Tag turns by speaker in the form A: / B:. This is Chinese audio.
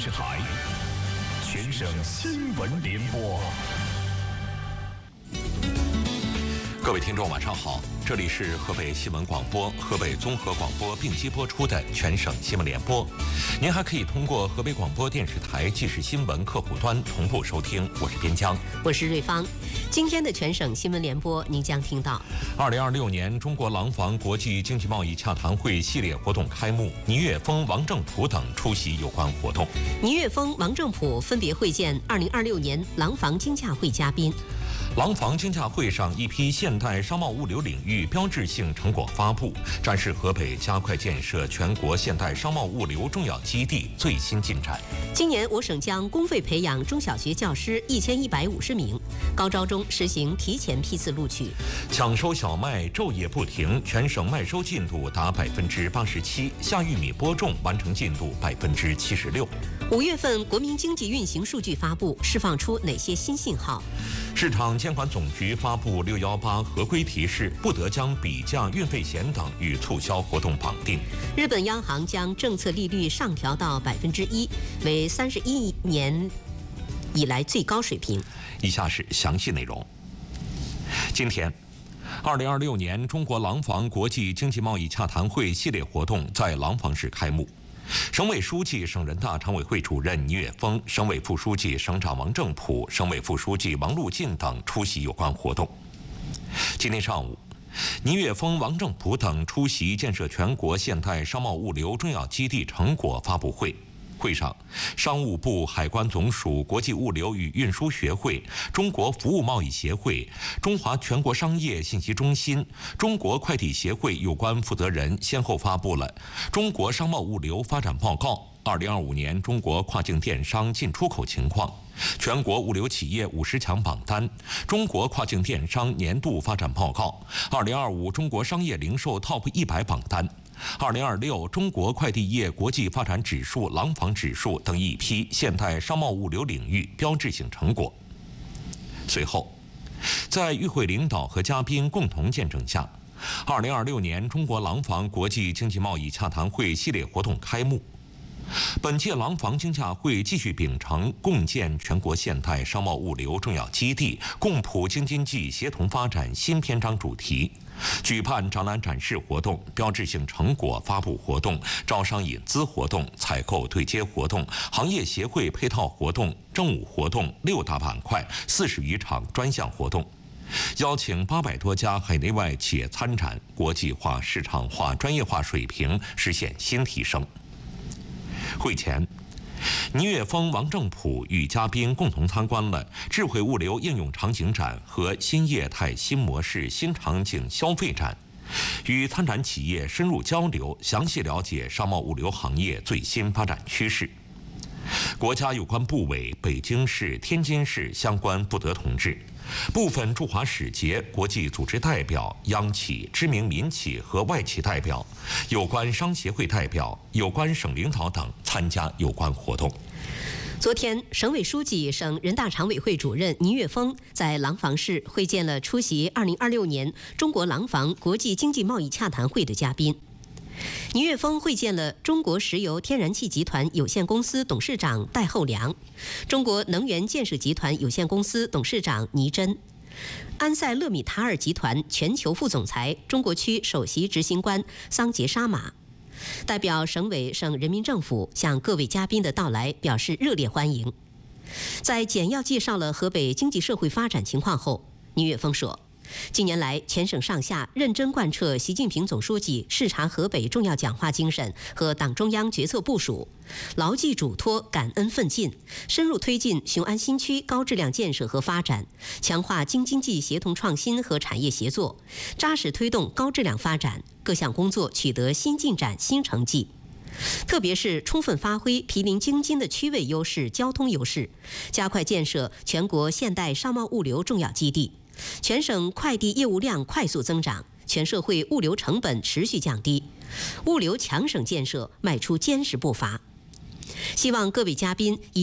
A: 视台全省新闻联播。
B: 各位听众，晚上好，这里是河北新闻广播、河北综合广播并机播出的全省新闻联播。您还可以通过河北广播电视台即时新闻客户端同步收听。我是边疆，
C: 我是瑞芳。今天的全省新闻联播，您将听到
B: ：2026年中国廊坊国际经济贸易洽谈会系列活动开幕，倪岳峰、王正普等出席有关活动。
C: 倪岳峰、王正普分别会见2026年廊坊经洽会嘉宾。
B: 廊坊经洽会上，一批现代商贸物流领域标志性成果发布，展示河北加快建设全国现代商贸物流重要基地最新进展。
C: 今年我省将公费培养中小学教师1150名，高招中实行提前批次录取。
B: 抢收小麦昼夜不停，全省麦收进度达87%，夏玉米播种完成进度76%。
C: 5月份国民经济运行数据发布，释放出哪些新信号？
B: 市场监管总局发布618合规提示，不得将比价、运费险等与促销活动绑定。
C: 日本央行将政策利率上调到1%，为31年以来最高水平。
B: 以下是详细内容。今天，2026年中国廊坊国际经济贸易洽谈会系列活动在廊坊市开幕。省委书记、省人大常委会主任倪岳峰、省委副书记、省长王正普、省委副书记王路进等出席有关活动。今天上午，倪岳峰、王正普等出席建设全国现代商贸物流重要基地成果发布会。会上，商务部、海关总署、国际物流与运输学会、中国服务贸易协会、中华全国商业信息中心、中国快递协会有关负责人先后发布了《中国商贸物流发展报告》、2025年中国跨境电商进出口情况、全国物流企业50强榜单、中国跨境电商年度发展报告、2025中国商业零售 TOP 100榜单、2026中国快递业国际发展指数、廊坊指数等一批现代商贸物流领域标志性成果。随后，在与会领导和嘉宾共同见证下，2026年中国廊坊国际经济贸易洽谈会系列活动开幕。本届廊坊经洽会继续秉承共建全国现代商贸物流重要基地、共谱京津冀协同发展新篇章主题，举办展览展示活动、标志性成果发布活动、招商引资活动、采购对接活动、行业协会配套活动、政务活动6大板块，40余场专项活动。邀请800多家海内外企业参展，国际化、市场化、专业化水平实现新提升。会前，倪岳峰、王正普与嘉宾共同参观了智慧物流应用场景展和新业态、新模式、新场景消费展，与参展企业深入交流，详细了解商贸物流行业最新发展趋势。国家有关部委、北京市、天津市相关负责同志、部分驻华使节、国际组织代表、央企、知名民企和外企代表、有关商协会代表、有关省领导等参加有关活动。
C: 昨天，省委书记、省人大常委会主任倪岳峰在廊坊市会见了出席2026年中国廊坊国际经济贸易洽谈会的嘉宾。倪岳峰会见了中国石油天然气集团有限公司董事长戴厚良、中国能源建设集团有限公司董事长倪真、安塞勒米塔尔集团全球副总裁、中国区首席执行官桑杰沙马。代表省委、省人民政府向各位嘉宾的到来表示热烈欢迎。在简要介绍了河北经济社会发展情况后，倪岳峰说，近年来，全省上下认真贯彻习近平总书记视察河北重要讲话精神和党中央决策部署，牢记嘱托、感恩奋进，深入推进雄安新区高质量建设和发展，强化京津冀协同创新和产业协作，扎实推动高质量发展，各项工作取得新进展、新成绩。特别是充分发挥毗邻京津的区位优势、交通优势，加快建设全国现代商贸物流重要基地。全省快递业务量快速增长，全社会物流成本持续降低，物流强省建设迈出坚实步伐。希望各位嘉宾以